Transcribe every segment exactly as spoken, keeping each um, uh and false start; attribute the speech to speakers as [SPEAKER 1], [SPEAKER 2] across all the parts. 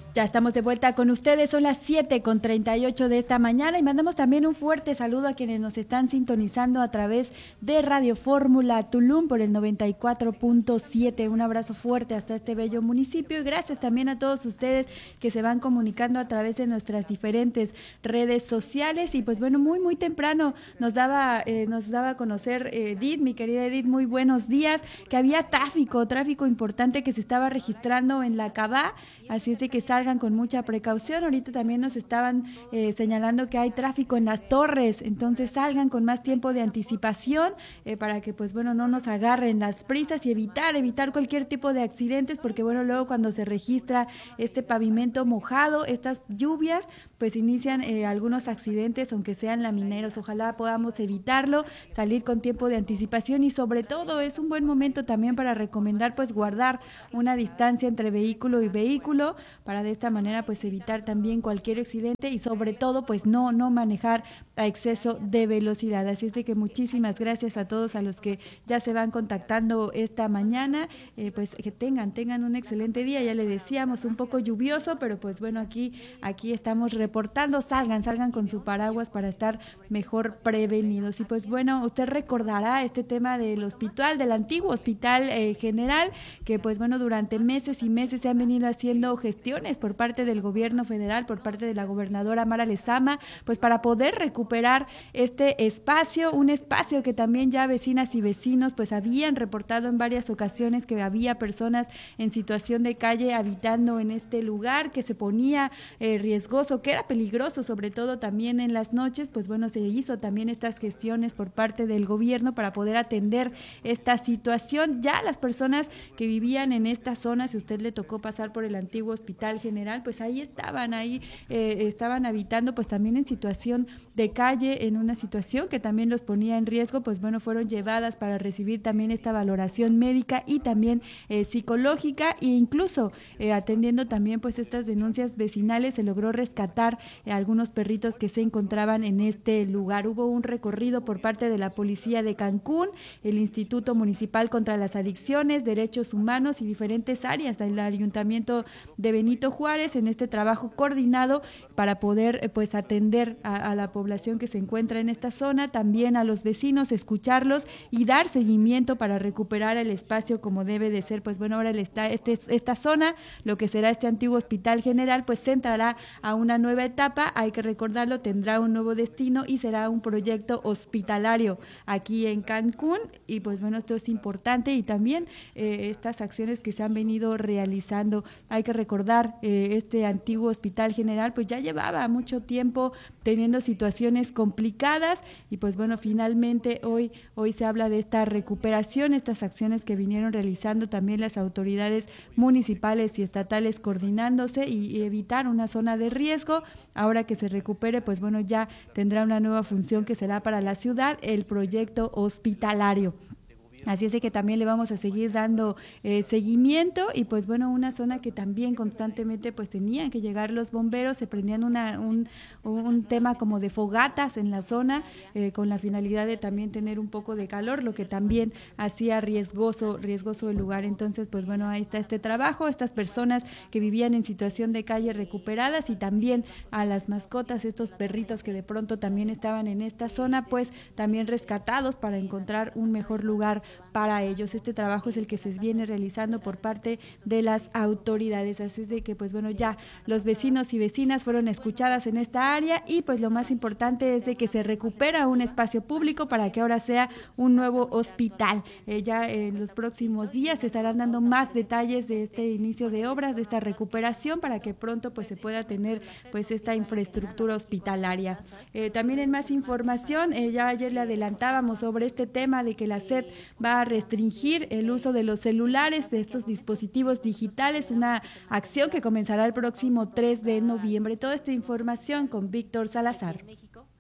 [SPEAKER 1] Ya estamos de vuelta con ustedes, son las siete con treinta y ocho de esta mañana y mandamos también un fuerte saludo a quienes nos están sintonizando a través de Radio Fórmula Tulum por el noventa y cuatro punto siete. Un abrazo fuerte hasta este bello municipio y gracias también a todos ustedes que se van comunicando a través de nuestras diferentes redes sociales. Y pues bueno, muy muy temprano nos daba, eh, nos daba a conocer eh, Edith, mi querida Edith, muy buenos días, que había tráfico, tráfico importante que se estaba registrando en la Cabá, así es de que salgan con mucha precaución. Ahorita también nos estaban eh, señalando que hay tráfico en las torres, entonces salgan con más tiempo de anticipación eh, para que pues bueno no nos agarren las prisas y evitar, evitar cualquier tipo de accidentes, porque bueno luego cuando se registra este pavimento mojado, estas lluvias, pues inician eh, algunos accidentes, aunque sean lamineros. Ojalá podamos evitarlo, salir con tiempo de anticipación y sobre todo es un buen momento también para recomendar pues guardar una distancia entre vehículo y vehículo para de esta manera pues evitar también cualquier accidente y sobre todo pues no, no manejar a exceso de velocidad. Así es de que muchísimas gracias a todos a los que ya se van contactando esta mañana, eh, pues que tengan, tengan un excelente día. Ya le decíamos un poco lluvioso, pero pues bueno aquí, aquí estamos reportando, salgan, salgan con su paraguas para estar mejor prevenidos. Y pues bueno, usted recordará este tema del hospital, del antiguo hospital eh, general, que pues bueno durante meses y meses se han venido haciendo gestiones por parte del gobierno federal, por parte de la gobernadora Mara Lezama, pues para poder recuperar este espacio, un espacio que también ya vecinas y vecinos pues habían reportado en varias ocasiones que había personas en situación de calle habitando en este lugar, que se ponía eh, riesgoso, que era peligroso, sobre todo también en las noches. Pues bueno, se hizo también estas gestiones por parte del gobierno para poder atender esta situación. Ya las personas que vivían en esta zona, si usted le tocó pasar por el antiguo hospital general, pues ahí estaban, ahí eh, estaban habitando pues también en situación de calle, en una situación que también los ponía en riesgo. Pues bueno, fueron llevadas para recibir también esta valoración médica y también eh, psicológica, e incluso eh, atendiendo también pues estas denuncias vecinales, se logró rescatar eh, algunos perritos que se encontraban en este lugar. Hubo un recorrido por parte de la Policía de Cancún, el Instituto Municipal contra las Adicciones, Derechos Humanos y diferentes áreas del Ayuntamiento de Benito Juárez en este trabajo coordinado para poder eh, pues atender a, a la población que se encuentra en esta zona, también a los vecinos, escucharlos y dar seguimiento para recuperar el espacio como debe de ser. Pues bueno, ahora está este, esta zona, lo que será este antiguo hospital general, pues se entrará a una nueva etapa, hay que recordarlo, tendrá un nuevo destino y será un proyecto hospitalario aquí en Cancún. Y pues bueno, esto es importante y también eh, estas acciones que se han venido realizando. Hay que recordar, eh, este antiguo hospital general pues ya llevaba mucho tiempo teniendo situaciones complicadas y pues bueno, finalmente hoy, hoy se habla de esta recuperación, estas acciones que vinieron realizando también las autoridades municipales y estatales coordinándose y, y evitar una zona de riesgo. Ahora que se recupere, pues bueno, ya tendrá una nueva función que será para la ciudad, el proyecto hospitalario. Así es de que también le vamos a seguir dando eh, seguimiento y pues bueno, una zona que también constantemente pues tenían que llegar los bomberos, se prendían una, un, un tema como de fogatas en la zona eh, con la finalidad de también tener un poco de calor, lo que también hacía riesgoso, riesgoso el lugar. Entonces pues bueno, ahí está este trabajo, estas personas que vivían en situación de calle recuperadas y también a las mascotas, estos perritos que de pronto también estaban en esta zona, pues también rescatados para encontrar un mejor lugar para ellos. Este trabajo es el que se viene realizando por parte de las autoridades, así es de que pues bueno, ya los vecinos y vecinas fueron escuchadas en esta área y pues lo más importante es de que se recupera un espacio público para que ahora sea un nuevo hospital. Eh, ya en los próximos días se estarán dando más detalles de este inicio de obras, de esta recuperación, para que pronto pues se pueda tener pues esta infraestructura hospitalaria. Eh, también en más información, eh, ya ayer le adelantábamos sobre este tema de que la S E P va a restringir el uso de los celulares, de estos dispositivos digitales, una acción que comenzará el próximo tres de noviembre. Toda esta información con Víctor Salazar.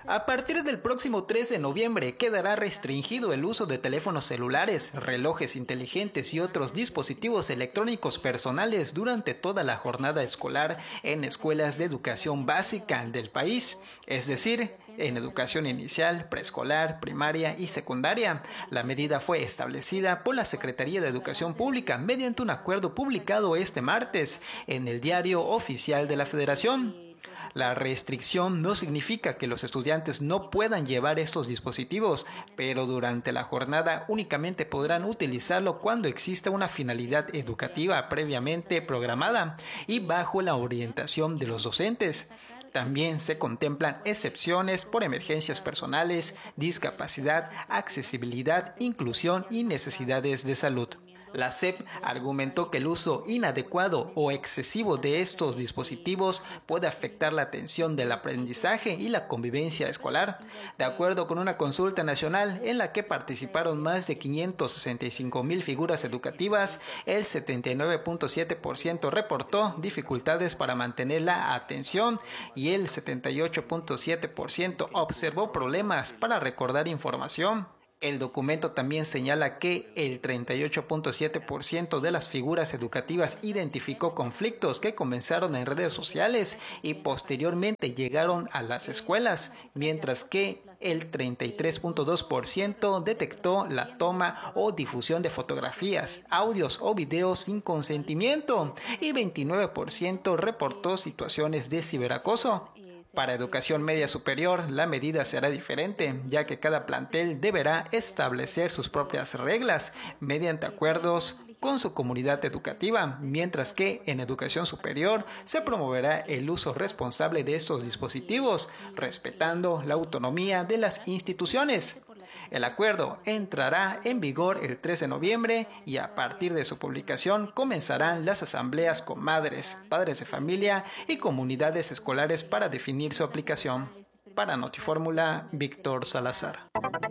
[SPEAKER 2] A partir del próximo tres de noviembre quedará restringido el uso de teléfonos celulares, relojes inteligentes y otros dispositivos electrónicos personales durante toda la jornada escolar en escuelas de educación básica del país, es decir, en educación inicial, preescolar, primaria y secundaria. La medida fue establecida por la Secretaría de Educación Pública mediante un acuerdo publicado este martes en el Diario Oficial de la Federación. La restricción no significa que los estudiantes no puedan llevar estos dispositivos, pero durante la jornada únicamente podrán utilizarlo cuando exista una finalidad educativa previamente programada y bajo la orientación de los docentes. También se contemplan excepciones por emergencias personales, discapacidad, accesibilidad, inclusión y necesidades de salud. La S E P argumentó que el uso inadecuado o excesivo de estos dispositivos puede afectar la atención del aprendizaje y la convivencia escolar. De acuerdo con una consulta nacional en la que participaron más de quinientas sesenta y cinco mil figuras educativas, el setenta y nueve punto siete por ciento reportó dificultades para mantener la atención y el setenta y ocho punto siete por ciento observó problemas para recordar información. El documento también señala que el treinta y ocho punto siete por ciento de las figuras educativas identificó conflictos que comenzaron en redes sociales y posteriormente llegaron a las escuelas, mientras que el treinta y tres punto dos por ciento detectó la toma o difusión de fotografías, audios o videos sin consentimiento y veintinueve por ciento reportó situaciones de ciberacoso. Para educación media superior, la medida será diferente, ya que cada plantel deberá establecer sus propias reglas mediante acuerdos con su comunidad educativa, mientras que en educación superior se promoverá el uso responsable de estos dispositivos, respetando la autonomía de las instituciones. El acuerdo entrará en vigor el tres de noviembre y a partir de su publicación comenzarán las asambleas con madres, padres de familia y comunidades escolares para definir su aplicación. Para Notifórmula, Víctor Salazar.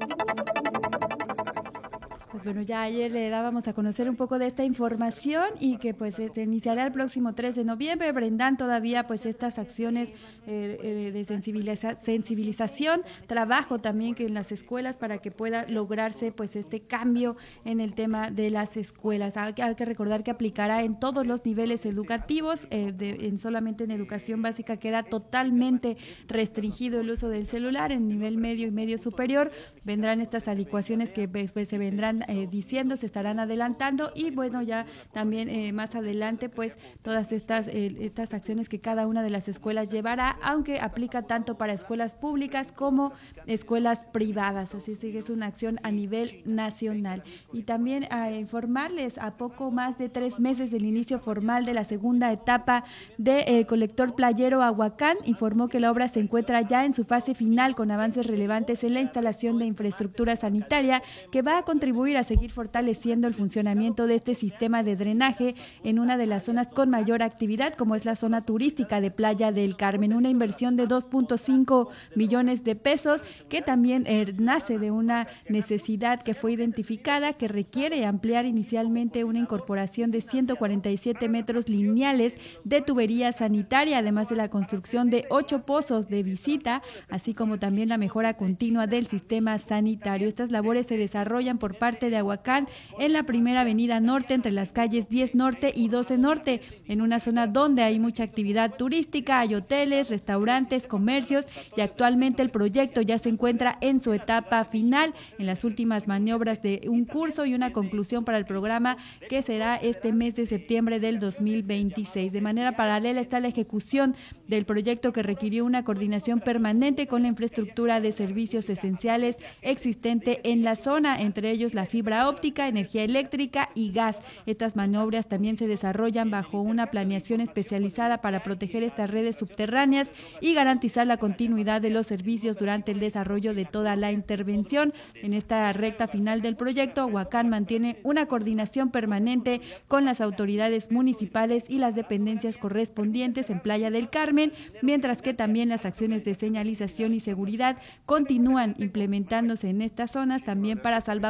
[SPEAKER 1] Pues bueno, ya ayer le dábamos a conocer un poco de esta información y que pues se iniciará el próximo tres de noviembre. Brendan todavía pues estas acciones eh, de sensibiliza- sensibilización, trabajo también que en las escuelas para que pueda lograrse pues este cambio en el tema de las escuelas. Hay que, hay que recordar que aplicará en todos los niveles educativos, eh, de, en solamente en educación básica queda totalmente restringido el uso del celular. En nivel medio y medio superior vendrán estas adecuaciones que pues, pues, se vendrán Eh, diciendo, se estarán adelantando y bueno, ya también eh, más adelante pues todas estas eh, estas acciones que cada una de las escuelas llevará, aunque aplica tanto para escuelas públicas como escuelas privadas, así que es una acción a nivel nacional. Y también a informarles, a poco más de tres meses del inicio formal de la segunda etapa del de, eh, colector playero Ahuacán, informó que la obra se encuentra ya en su fase final con avances relevantes en la instalación de infraestructura sanitaria que va a contribuir a seguir fortaleciendo el funcionamiento de este sistema de drenaje en una de las zonas con mayor actividad, como es la zona turística de Playa del Carmen. Una inversión de dos punto cinco millones de pesos que también eh, nace de una necesidad que fue identificada, que requiere ampliar inicialmente una incorporación de ciento cuarenta y siete metros lineales de tubería sanitaria, además de la construcción de ocho pozos de visita, así como también la mejora continua del sistema sanitario. Estas labores se desarrollan por parte de Ahuacán en la primera avenida norte entre las calles diez norte y doce norte, en una zona donde hay mucha actividad turística, hay hoteles, restaurantes, comercios y actualmente el proyecto ya se encuentra en su etapa final, en las últimas maniobras de un curso y una conclusión para el programa que será este mes de septiembre del dos mil veintiséis. De manera paralela está la ejecución del proyecto que requirió una coordinación permanente con la infraestructura de servicios esenciales existente en la zona, entre ellos la fibra óptica, energía eléctrica y gas. Estas maniobras también se desarrollan bajo una planeación especializada para proteger estas redes subterráneas y garantizar la continuidad de los servicios durante el desarrollo de toda la intervención. En esta recta final del proyecto, Ahuacán mantiene una coordinación permanente con las autoridades municipales y las dependencias correspondientes en Playa del Carmen, mientras que también las acciones de señalización y seguridad continúan implementándose en estas zonas también para salvaguardar a los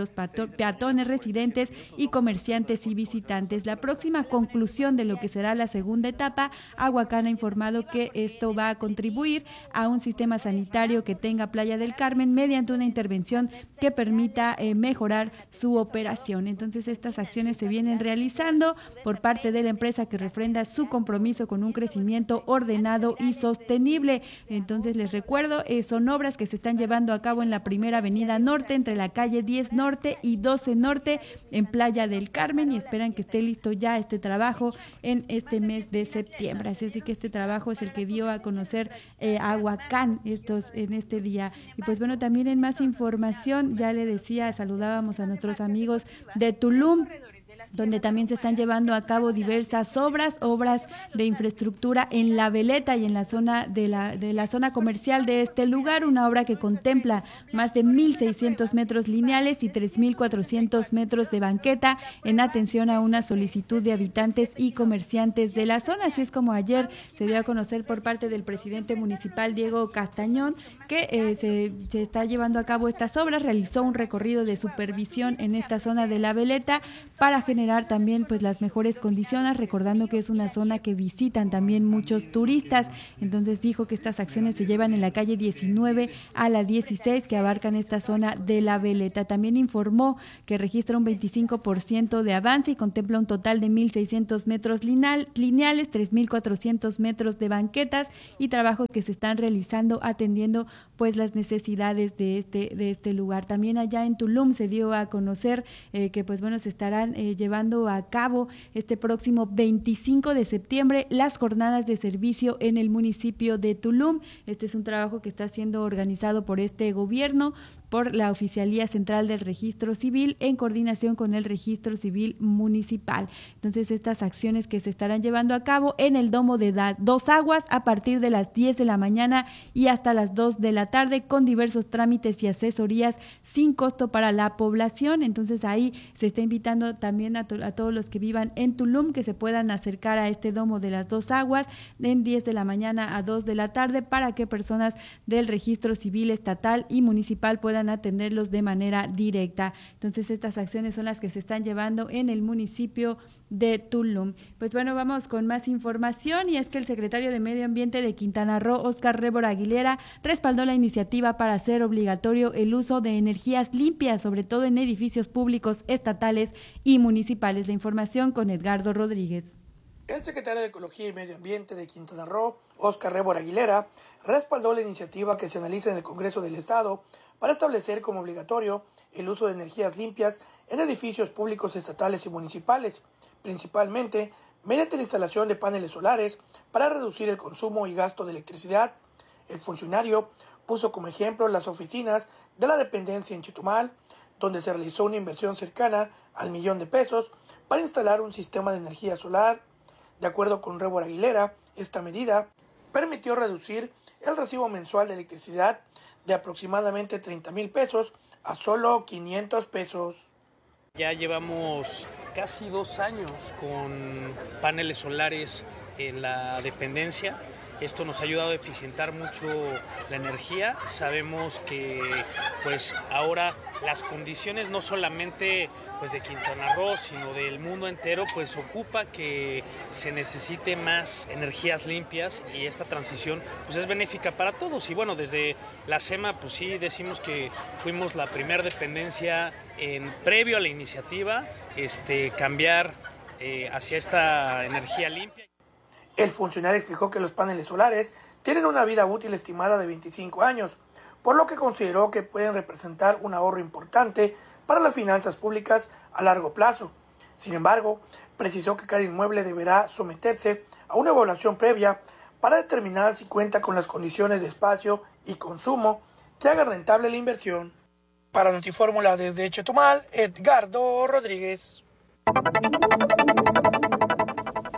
[SPEAKER 1] los peatones, residentes y comerciantes y visitantes. La próxima conclusión de lo que será la segunda etapa, Aguacán ha informado que esto va a contribuir a un sistema sanitario que tenga Playa del Carmen mediante una intervención que permita eh, mejorar su operación. Entonces, estas acciones se vienen realizando por parte de la empresa que refrenda su compromiso con un crecimiento ordenado y sostenible. Entonces, les recuerdo, eh, son obras que se están llevando a cabo en la primera avenida norte, entre la calle diez norte y doce norte, en Playa del Carmen, y esperan que esté listo ya este trabajo en este mes de septiembre. Así es que este trabajo es el que dio a conocer eh, Aguacán estos, en este día. Y pues bueno, también en más información, ya le decía, saludábamos a nuestros amigos de Tulum, donde también se están llevando a cabo diversas obras, obras de infraestructura en La Veleta y en la zona de la, de la zona comercial de este lugar, una obra que contempla más de mil seiscientos metros lineales y tres mil cuatrocientos metros de banqueta en atención a una solicitud de habitantes y comerciantes de la zona. Así es como ayer se dio a conocer por parte del presidente municipal Diego Castañón que eh, se, se está llevando a cabo estas obras. Realizó un recorrido de supervisión en esta zona de La Veleta para generar también pues las mejores condiciones, recordando que es una zona que visitan también muchos turistas. Entonces dijo que estas acciones se llevan en la calle diecinueve a la dieciséis, que abarcan esta zona de La Veleta. También informó que registra un veinticinco por ciento de avance y contempla un total de mil seiscientos metros lineales, tres mil cuatrocientos metros de banquetas y trabajos que se están realizando atendiendo pues las necesidades de este de este lugar. También allá en Tulum se dio a conocer eh, que pues bueno se estarán eh, llevando a cabo este próximo veinticinco de septiembre las jornadas de servicio en el municipio de Tulum. Este es un trabajo que está siendo organizado por este gobierno, por la Oficialía Central del Registro Civil, en coordinación con el Registro Civil Municipal. Entonces, estas acciones que se estarán llevando a cabo en el Domo de Dos Aguas a partir de las diez de la mañana y hasta las dos de la tarde, con diversos trámites y asesorías sin costo para la población. Entonces, ahí se está invitando también a, to- a todos los que vivan en Tulum que se puedan acercar a este Domo de las Dos Aguas en diez de la mañana a dos de la tarde para que personas del Registro Civil Estatal y Municipal puedan atenderlos de manera directa. Entonces, estas acciones son las que se están llevando en el municipio de Tulum. Pues bueno, vamos con más información, y es que el secretario de Medio Ambiente de Quintana Roo, Óscar Révora Aguilera, respaldó la iniciativa para hacer obligatorio el uso de energías limpias, sobre todo en edificios públicos, estatales y municipales. La información con Edgardo Rodríguez.
[SPEAKER 3] El secretario de Ecología y Medio Ambiente de Quintana Roo, Óscar Révora Aguilera, respaldó la iniciativa que se analiza en el Congreso del Estado para establecer como obligatorio el uso de energías limpias en edificios públicos estatales y municipales, principalmente mediante la instalación de paneles solares para reducir el consumo y gasto de electricidad. El funcionario puso como ejemplo las oficinas de la dependencia en Chetumal, donde se realizó una inversión cercana al millón de pesos para instalar un sistema de energía solar. De acuerdo con Révora Aguilera, esta medida permitió reducir el recibo mensual de electricidad de aproximadamente treinta mil pesos a solo quinientos pesos.
[SPEAKER 4] Ya llevamos casi dos años con paneles solares en la dependencia. Esto nos ha ayudado a eficientar mucho la energía. Sabemos que pues ahora las condiciones no solamente pues de Quintana Roo, sino del mundo entero, pues ocupa que se necesite más energías limpias, y esta transición pues es benéfica para todos. Y bueno, desde la SEMA pues sí decimos que fuimos la primera dependencia en previo a la iniciativa, este cambiar eh, hacia esta energía limpia.
[SPEAKER 3] El funcionario explicó que los paneles solares tienen una vida útil estimada de veinticinco años, por lo que consideró que pueden representar un ahorro importante para las finanzas públicas a largo plazo. Sin embargo, precisó que cada inmueble deberá someterse a una evaluación previa para determinar si cuenta con las condiciones de espacio y consumo que hagan rentable la inversión. Para Notifórmula desde Chetumal, Edgardo Rodríguez.
[SPEAKER 1] Pues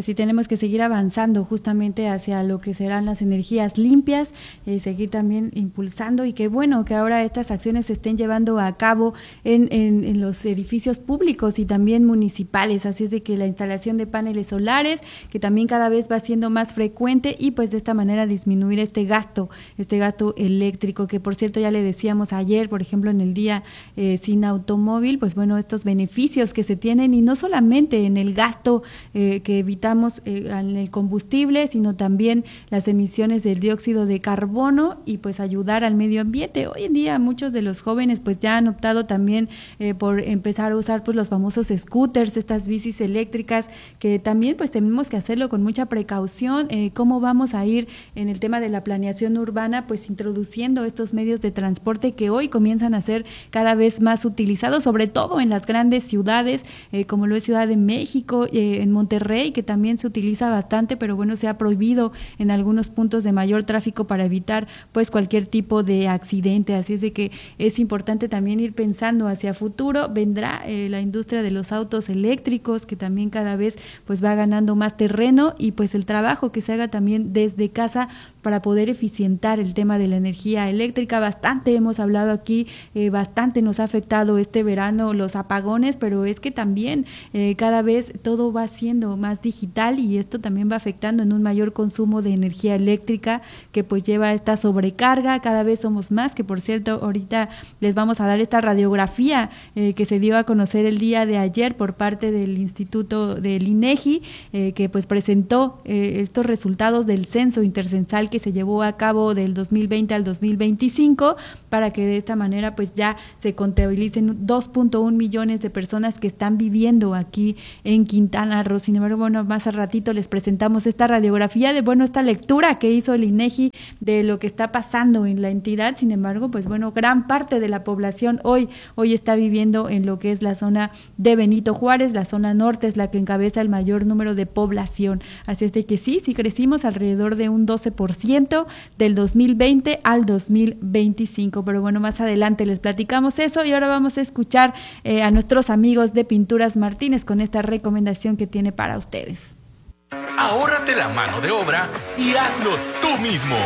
[SPEAKER 1] Pues sí, tenemos que seguir avanzando justamente hacia lo que serán las energías limpias, eh, seguir también impulsando y que bueno, que ahora estas acciones se estén llevando a cabo en, en, en los edificios públicos y también municipales, así es de que la instalación de paneles solares, que también cada vez va siendo más frecuente y pues de esta manera disminuir este gasto, este gasto eléctrico, que por cierto ya le decíamos ayer, por ejemplo en el día eh, sin automóvil, pues bueno, estos beneficios que se tienen y no solamente en el gasto eh, que evitamos eh, en el combustible, sino también las emisiones del dióxido de carbono y pues ayudar al medio ambiente. Hoy en día muchos de los jóvenes pues ya han optado también eh, por empezar a usar pues los famosos scooters, estas bicis eléctricas, que también pues tenemos que hacerlo con mucha precaución. Eh, ¿Cómo vamos a ir en el tema de la planeación urbana? Pues introduciendo estos medios de transporte que hoy comienzan a ser cada vez más utilizados, sobre todo en las grandes ciudades, eh, como lo es Ciudad de México, eh, en Monterrey, que también se utiliza bastante, pero bueno, se ha prohibido en algunos puntos de mayor tráfico para evitar pues cualquier tipo de accidente, así es de que es importante también ir pensando hacia futuro. Vendrá eh, la industria de los autos eléctricos, que también cada vez pues va ganando más terreno, y pues el trabajo que se haga también desde casa para poder eficientar el tema de la energía eléctrica. Bastante hemos hablado aquí, eh, bastante nos ha afectado este verano los apagones, pero es que también eh, cada vez todo va siendo más digital y esto también va afectando en un mayor consumo de energía eléctrica, que pues lleva a esta sobrecarga. Cada vez somos más, que por cierto ahorita les vamos a dar esta radiografía eh, que se dio a conocer el día de ayer por parte del Instituto del INEGI, eh, que pues presentó eh, estos resultados del censo intercensal que se llevó a cabo del dos mil veinte al dos mil veinticinco, para que de esta manera pues ya se contabilicen dos punto uno millones de personas que están viviendo aquí en Quintana Roo. Sin embargo, bueno, más al ratito les presentamos esta radiografía de, bueno, esta lectura que hizo el INEGI de lo que está pasando en la entidad. Sin embargo, pues bueno, gran parte de la población hoy, hoy está viviendo en lo que es la zona de Benito Juárez. La zona norte es la que encabeza el mayor número de población. Así es de que sí, sí crecimos alrededor de un doce por ciento del dos mil veinte al dos mil veinticinco. Pero bueno, más adelante les platicamos eso, y ahora vamos a escuchar eh, a nuestros amigos de Pinturas Martínez con esta recomendación que tiene para ustedes.
[SPEAKER 5] Ahórrate la mano de obra y hazlo tú mismo.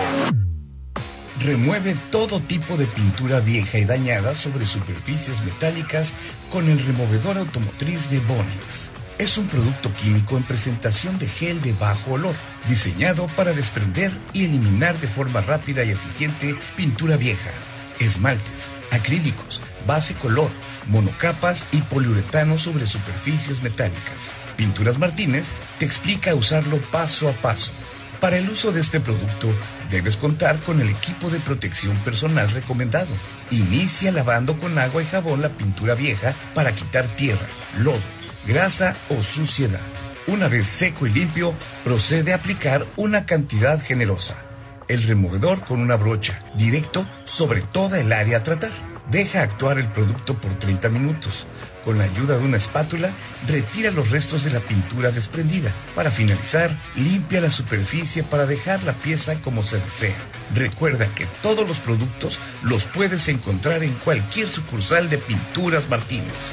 [SPEAKER 6] Remueve todo tipo de pintura vieja y dañada sobre superficies metálicas con el removedor automotriz de Bonix. Es un producto químico en presentación de gel de bajo olor, diseñado para desprender y eliminar de forma rápida y eficiente pintura vieja, esmaltes, acrílicos, base color, monocapas y poliuretano sobre superficies metálicas. Pinturas Martínez te explica usarlo paso a paso. Para el uso de este producto, debes contar con el equipo de protección personal recomendado. Inicia lavando con agua y jabón la pintura vieja para quitar tierra, lodo, grasa o suciedad. Una vez seco y limpio, procede a aplicar una cantidad generosa. El removedor con una brocha, directo sobre toda el área a tratar. Deja actuar el producto por treinta minutos. Con la ayuda de una espátula, retira los restos de la pintura desprendida. Para finalizar, limpia la superficie para dejar la pieza como se desea. Recuerda que todos los productos los puedes encontrar en cualquier sucursal de Pinturas Martínez.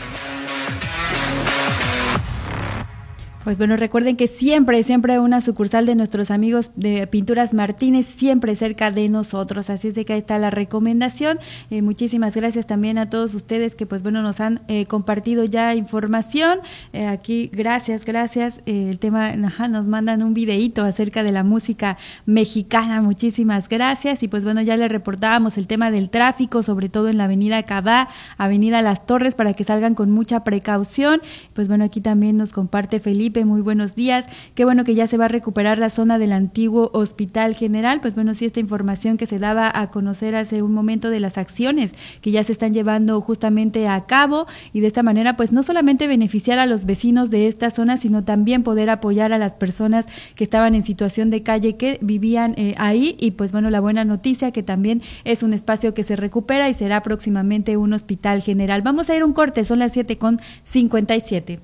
[SPEAKER 1] Pues bueno, recuerden que siempre, siempre una sucursal de nuestros amigos de Pinturas Martínez, siempre cerca de nosotros. Así es de que ahí está la recomendación. Eh, muchísimas gracias también a todos ustedes que pues bueno nos han eh, compartido ya información. Eh, aquí, gracias, gracias. Eh, el tema, ajá, nos mandan un videíto acerca de la música mexicana. Muchísimas gracias. Y pues bueno, ya les reportábamos el tema del tráfico, sobre todo en la avenida Cabá, avenida Las Torres, para que salgan con mucha precaución. Pues bueno, aquí también nos comparte Felipe. Muy buenos días, qué bueno que ya se va a recuperar la zona del antiguo Hospital General. Pues bueno, sí, esta información que se daba a conocer hace un momento de las acciones que ya se están llevando justamente a cabo, y de esta manera pues no solamente beneficiar a los vecinos de esta zona, sino también poder apoyar a las personas que estaban en situación de calle, que vivían eh, ahí. Y pues bueno, la buena noticia que también es un espacio que se recupera y será próximamente un Hospital General. Vamos a ir a un corte, son las siete con cincuenta y siete.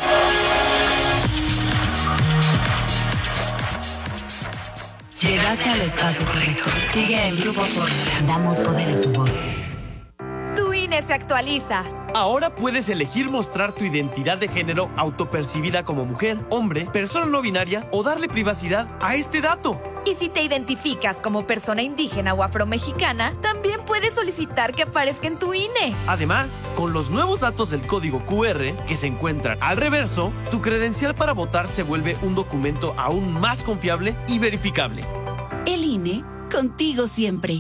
[SPEAKER 7] Llegaste al espacio correcto. Sigue el Grupo Fórmula. Damos poder a tu voz.
[SPEAKER 8] Tu I N E se actualiza.
[SPEAKER 7] Ahora puedes elegir mostrar tu identidad de género autopercibida como mujer, hombre, persona no binaria o darle privacidad a este dato.
[SPEAKER 8] Y si te identificas como persona indígena o afromexicana, también puedes solicitar que aparezca en tu I N E.
[SPEAKER 7] Además, con los nuevos datos del código Q R que se encuentran al reverso, tu credencial para votar se vuelve un documento aún más confiable y verificable.
[SPEAKER 9] El I N E, contigo siempre.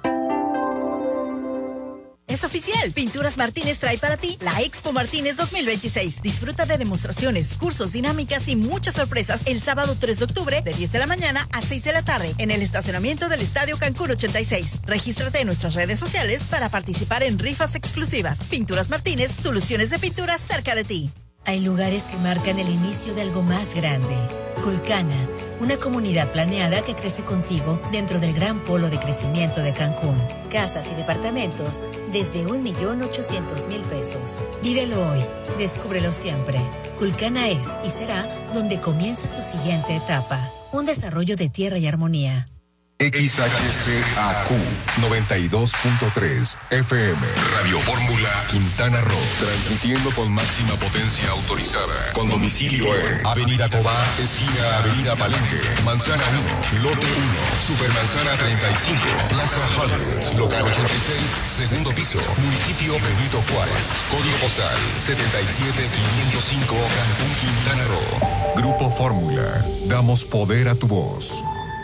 [SPEAKER 10] Es oficial, Pinturas Martínez trae para ti la Expo Martínez dos mil veintiséis. Disfruta de demostraciones, cursos, dinámicas y muchas sorpresas el sábado tres de octubre de diez de la mañana a seis de la tarde en el estacionamiento del Estadio Cancún ochenta y seis. Regístrate en nuestras redes sociales para participar en rifas exclusivas. Pinturas Martínez, soluciones de pintura cerca de ti.
[SPEAKER 11] Hay lugares que marcan el inicio de algo más grande. Culcana, una comunidad planeada que crece contigo dentro del gran polo de crecimiento de Cancún. Casas y departamentos desde un millón ochocientos mil pesos. Vívelo hoy, descúbrelo siempre. Culcana es y será donde comienza tu siguiente etapa. Un desarrollo de tierra y armonía.
[SPEAKER 12] X H C A Q noventa y dos punto tres F M Radio Fórmula Quintana Roo, transmitiendo con máxima potencia autorizada, con domicilio en Avenida Cobá, esquina Avenida Palenque, Manzana uno, Lote uno, Supermanzana treinta y cinco, Plaza Hollywood, Local ochenta y seis, segundo piso, Municipio Benito Juárez, Código Postal setenta y siete quinientos cinco, Cancún, Quintana Roo. Grupo Fórmula, damos poder a tu voz.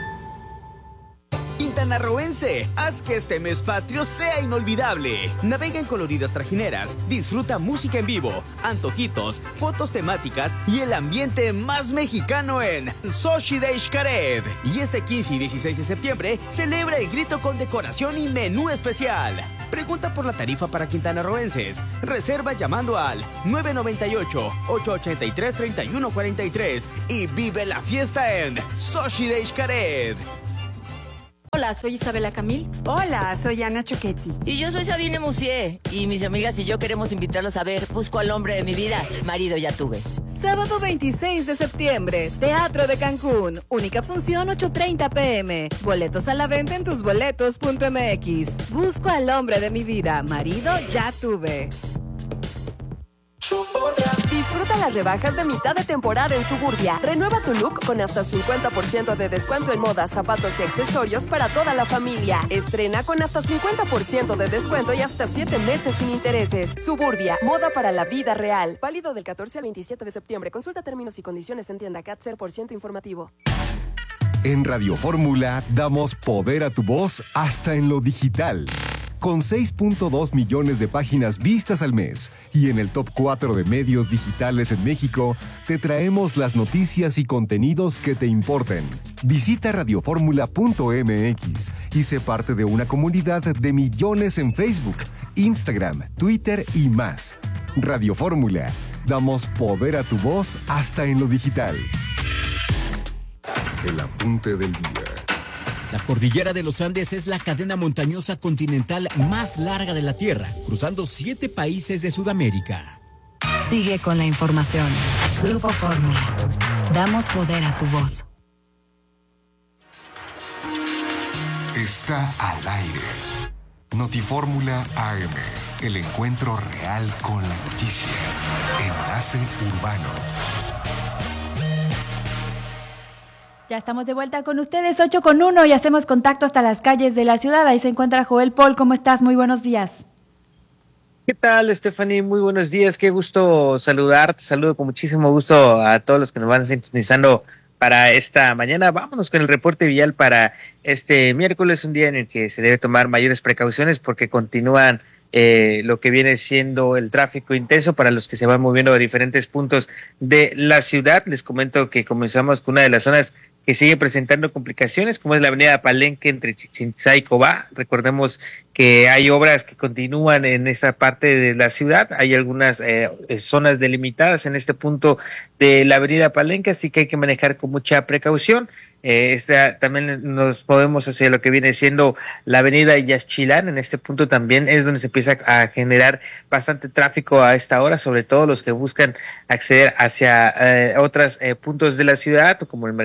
[SPEAKER 13] Quintanarroense, haz que este mes patrio sea inolvidable. Navega en coloridas trajineras, disfruta música en vivo, antojitos, fotos temáticas y el ambiente más mexicano en Xochitl de Xcaret. Y este quince y dieciséis de septiembre celebra el grito con decoración y menú especial. Pregunta por la tarifa para quintanarroenses. Reserva llamando al nueve nueve ocho, ocho ocho tres, tres uno cuatro tres y vive la fiesta en Xochitl de Xcaret.
[SPEAKER 14] Hola, soy Isabela Camil.
[SPEAKER 15] Hola, soy Ana Choquetti.
[SPEAKER 16] Y yo soy Sabine Musier. Y mis amigas y yo queremos invitarlos a ver Busco al hombre de mi vida. Marido ya tuve.
[SPEAKER 17] Sábado veintiséis de septiembre, Teatro de Cancún. Única función ocho treinta pm. Boletos a la venta en tusboletos punto m x. Busco al hombre de mi vida. Marido ya tuve.
[SPEAKER 14] Disfruta las rebajas de mitad de temporada en Suburbia. Renueva tu look con hasta cincuenta por ciento de descuento en moda, zapatos y accesorios para toda la familia. Estrena con hasta cincuenta por ciento de descuento y hasta siete meses sin intereses. Suburbia, moda para la vida real. Válido del catorce al veintisiete de septiembre. Consulta términos y condiciones en tienda Cat cero por ciento informativo.
[SPEAKER 12] En Radio Fórmula damos poder a tu voz hasta en lo digital. Con seis punto dos millones de páginas vistas al mes y en el top cuatro de medios digitales en México, te traemos las noticias y contenidos que te importen. Visita radioformula punto m x y sé parte de una comunidad de millones en Facebook, Instagram, Twitter y más. Radio Fórmula, damos poder a tu voz hasta en lo digital. El apunte del día.
[SPEAKER 18] La cordillera de los Andes es la cadena montañosa continental más larga de la Tierra, cruzando siete países de Sudamérica.
[SPEAKER 11] Sigue con la información. Grupo Fórmula. Damos poder a tu voz.
[SPEAKER 12] Está al aire. Notifórmula A M. El encuentro real con la noticia. Enlace Urbano.
[SPEAKER 1] Ya estamos de vuelta con ustedes, ocho con uno, y hacemos contacto hasta las calles de la ciudad. Ahí se encuentra Joel Paul. ¿Cómo estás? Muy buenos días.
[SPEAKER 19] ¿Qué tal, Stephanie? Muy buenos días. Qué gusto saludarte. Saludo con muchísimo gusto a todos los que nos van sintonizando para esta mañana. Vámonos con el reporte vial para este miércoles, un día en el que se debe tomar mayores precauciones porque continúan Eh, lo que viene siendo el tráfico intenso para los que se van moviendo a diferentes puntos de la ciudad. Les comento que comenzamos con una de las zonas que sigue presentando complicaciones, como es la avenida Palenque entre Chichén Itzá y Cobá. Recordemos que hay obras que continúan en esta parte de la ciudad, hay algunas eh, zonas delimitadas en este punto de la avenida Palenque, así que hay que manejar con mucha precaución. Eh, esta, también nos movemos hacia lo que viene siendo la avenida Yaxchilán. En este punto también es donde se empieza a generar bastante tráfico a esta hora, sobre todo los que buscan acceder hacia eh, otros eh, puntos de la ciudad, como el Mercado veintiocho,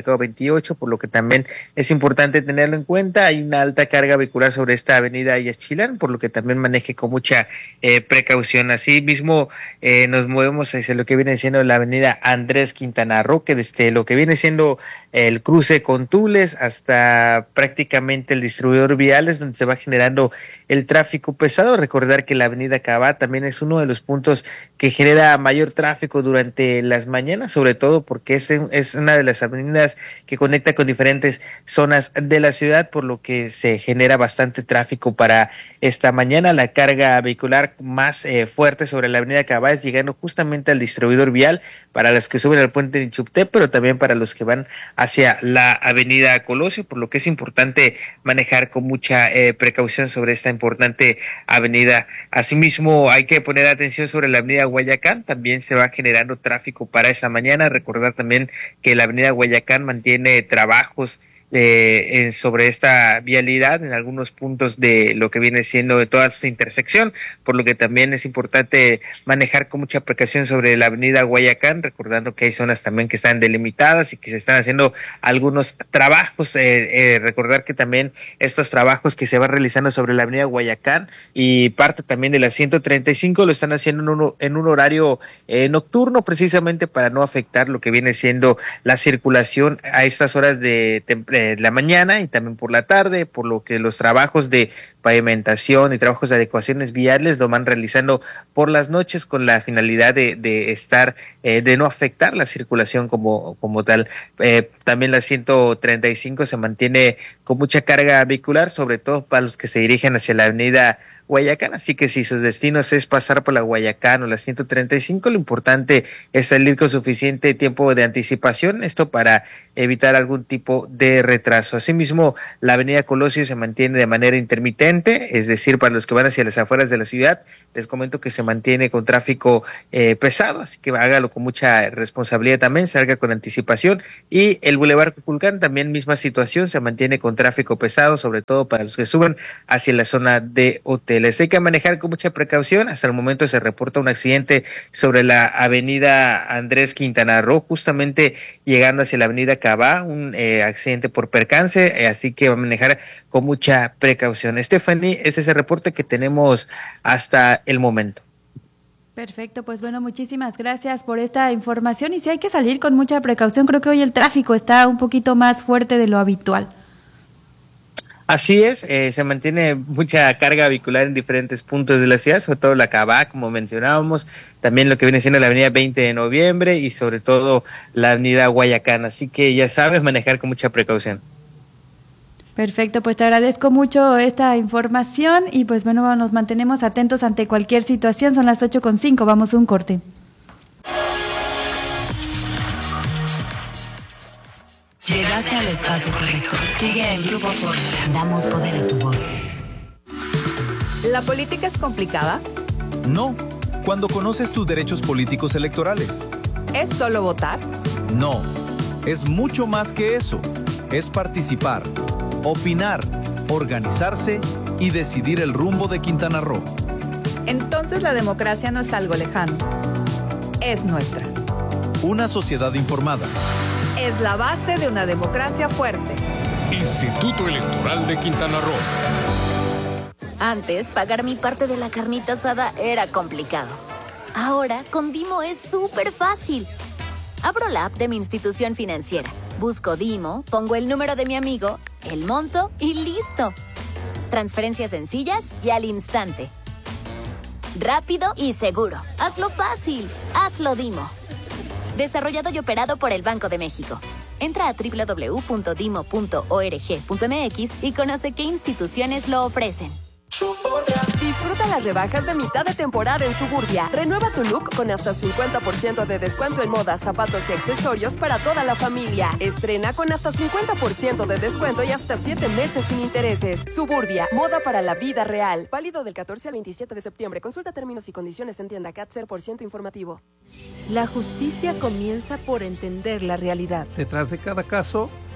[SPEAKER 19] veintiocho, por lo que también es importante tenerlo en cuenta. Hay una alta carga vehicular sobre esta avenida Yaxchilán, por lo que también maneje con mucha eh, precaución. Así mismo eh, nos movemos hacia lo que viene siendo la avenida Andrés Quintana Roo, que desde lo que viene siendo el cruce con Tules hasta prácticamente el distribuidor viales, donde se va generando el tráfico pesado. Recordar que la avenida Cabá también es uno de los puntos que genera mayor tráfico durante las mañanas, sobre todo porque es, es una de las avenidas que conecta con diferentes zonas de la ciudad, por lo que se genera bastante tráfico para esta mañana. La carga vehicular más eh, fuerte sobre la avenida Cabá es llegando justamente al distribuidor vial para los que suben al puente de Nichupté, pero también para los que van hacia la avenida Colosio, por lo que es importante manejar con mucha eh, precaución sobre esta importante avenida. Asimismo, hay que poner atención sobre la avenida Guayacán, también se va generando tráfico para esta mañana. Recordar también que la avenida Guayacán mantiene trabajos Eh, eh, sobre esta vialidad en algunos puntos de lo que viene siendo de toda esta intersección, por lo que también es importante manejar con mucha precaución sobre la avenida Guayacán, recordando que hay zonas también que están delimitadas y que se están haciendo algunos trabajos. Eh, eh, recordar que también estos trabajos que se van realizando sobre la avenida Guayacán y parte también de la ciento treinta y cinco lo están haciendo en un, en un horario eh, nocturno, precisamente para no afectar lo que viene siendo la circulación a estas horas de temprano la mañana y también por la tarde, por lo que los trabajos de pavimentación y trabajos de adecuaciones viales lo van realizando por las noches con la finalidad de, de estar, eh, de no afectar la circulación como, como tal. Eh, también la ciento treinta y cinco se mantiene con mucha carga vehicular, sobre todo para los que se dirigen hacia la avenida Guayacán, así que si sus destinos es pasar por la Guayacán o la ciento treinta y cinco, lo importante es salir con suficiente tiempo de anticipación, esto para evitar algún tipo de retraso. Asimismo, la avenida Colosio se mantiene de manera intermitente, es decir, para los que van hacia las afueras de la ciudad, les comento que se mantiene con tráfico eh, pesado, así que hágalo con mucha responsabilidad también, salga con anticipación. Y el Boulevard Cuculcán, también misma situación, se mantiene con tráfico pesado, sobre todo para los que suben hacia la zona de hotel. Les hay que manejar con mucha precaución. Hasta el momento se reporta un accidente sobre la avenida Andrés Quintana Roo, justamente llegando hacia la avenida Cabá, un eh, accidente por percance, eh, así que va a manejar con mucha precaución. Stephanie, este es el reporte que tenemos hasta el momento.
[SPEAKER 1] Perfecto, pues bueno, muchísimas gracias por esta información y sí hay que salir con mucha precaución. Creo que hoy el tráfico está un poquito más fuerte de lo habitual.
[SPEAKER 19] Así es, eh, se mantiene mucha carga vehicular en diferentes puntos de la ciudad, sobre todo la Cabá, como mencionábamos, también lo que viene siendo la avenida veinte de noviembre y sobre todo la avenida Guayacán, así que ya sabes, manejar con mucha precaución.
[SPEAKER 1] Perfecto, pues te agradezco mucho esta información y pues bueno, nos mantenemos atentos ante cualquier situación. Son las ocho con cinco, vamos a un corte.
[SPEAKER 11] Llegaste al espacio correcto. Sigue el Grupo Fórmula. Damos poder a tu voz.
[SPEAKER 8] ¿La política es complicada?
[SPEAKER 20] No, cuando conoces tus derechos políticos electorales.
[SPEAKER 8] ¿Es solo votar?
[SPEAKER 20] No, es mucho más que eso. Es participar, opinar, organizarse y decidir el rumbo de Quintana Roo.
[SPEAKER 8] Entonces la democracia no es algo lejano. Es nuestra.
[SPEAKER 20] Una sociedad informada.
[SPEAKER 8] Es la base de una democracia fuerte.
[SPEAKER 5] Instituto Electoral de Quintana Roo.
[SPEAKER 21] Antes, pagar mi parte de la carnita asada era complicado. Ahora, con Dimo es súper fácil. Abro la app de mi institución financiera, busco Dimo, pongo el número de mi amigo, el monto y listo. Transferencias sencillas y al instante. Rápido y seguro. Hazlo fácil. Hazlo Dimo. Desarrollado y operado por el Banco de México. Entra a doble u doble u doble u punto dimo punto org punto m x y conoce qué instituciones lo ofrecen.
[SPEAKER 14] Disfruta las rebajas de mitad de temporada en Suburbia. Renueva tu look con hasta cincuenta por ciento de descuento en moda, zapatos y accesorios para toda la familia. Estrena con hasta cincuenta por ciento de descuento y hasta siete meses sin intereses. Suburbia, moda para la vida real. Válido del catorce al veintisiete de septiembre. Consulta términos y condiciones en tienda C A T cero por ciento informativo.
[SPEAKER 22] La justicia comienza por entender la realidad.
[SPEAKER 23] Detrás de cada caso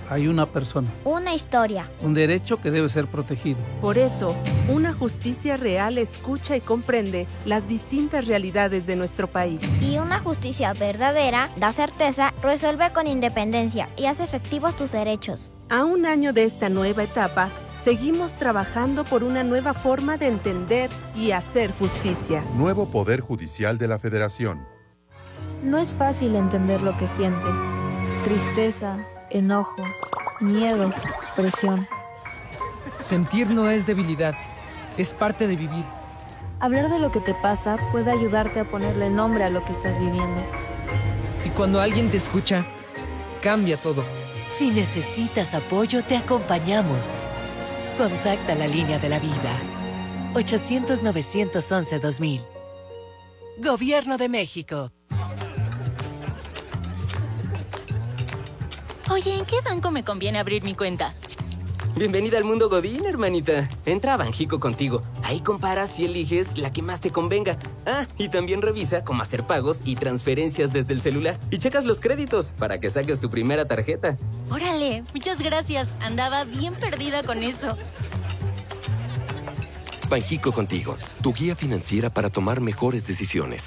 [SPEAKER 2] hay una persona.
[SPEAKER 22] Una historia.
[SPEAKER 2] Un derecho que debe ser protegido.
[SPEAKER 23] Por eso, una justicia real escucha y comprende las distintas realidades de nuestro país.
[SPEAKER 22] Y una justicia verdadera da certeza, resuelve con independencia y hace efectivos tus derechos.
[SPEAKER 23] A un año de esta nueva etapa, seguimos trabajando por una nueva forma de entender y hacer justicia.
[SPEAKER 24] Nuevo Poder Judicial de la Federación.
[SPEAKER 25] No es fácil entender lo que sientes. Tristeza, enojo, miedo, presión.
[SPEAKER 26] Sentir no es debilidad, es parte de vivir.
[SPEAKER 25] Hablar de lo que te pasa puede ayudarte a ponerle nombre a lo que estás viviendo.
[SPEAKER 26] Y cuando alguien te escucha, cambia todo.
[SPEAKER 27] Si necesitas apoyo, te acompañamos. Contacta la línea de la vida. ochocientos, novecientos once, dos mil. Gobierno de México.
[SPEAKER 28] Oye, ¿en qué banco me conviene abrir mi cuenta?
[SPEAKER 29] Bienvenida al mundo Godín, hermanita. Entra a Banjico Contigo. Ahí comparas y eliges la que más te convenga. Ah, y también revisa cómo hacer pagos y transferencias desde el celular. Y checas los créditos para que saques tu primera tarjeta.
[SPEAKER 28] Órale, muchas gracias. Andaba bien perdida con eso.
[SPEAKER 30] Banjico Contigo, tu guía financiera para tomar mejores decisiones.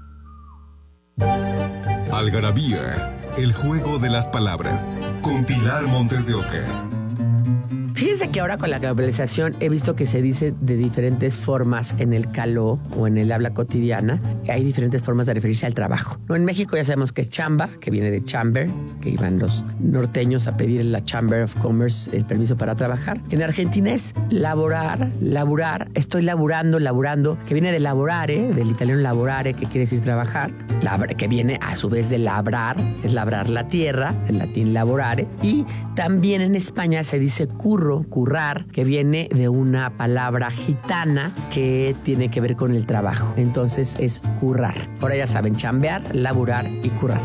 [SPEAKER 12] Algarabía, el juego de las palabras, con Pilar Montes de Oca.
[SPEAKER 31] Fíjense que ahora con la globalización he visto que se dice de diferentes formas en el caló o en el habla cotidiana. Hay diferentes formas de referirse al trabajo. ¿No? En México ya sabemos que chamba, que viene de chamber, que iban los norteños a pedir en la Chamber of Commerce el permiso para trabajar. En Argentina es laborar, laburar, estoy laburando, laburando, que viene de laborare, del italiano laborare, que quiere decir trabajar, labra, que viene a su vez de labrar, es labrar la tierra, en latín laborare. Y también en España se dice curro, currar, que viene de una palabra gitana que tiene que ver con el trabajo. Entonces es currar. Ahora ya saben, chambear, laburar y currar.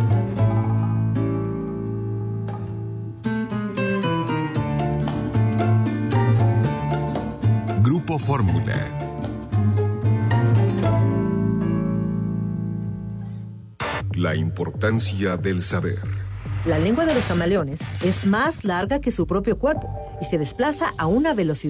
[SPEAKER 12] Grupo Fórmula. La importancia del saber.
[SPEAKER 32] La lengua de los camaleones es más larga que su propio cuerpo y se desplaza a una velocidad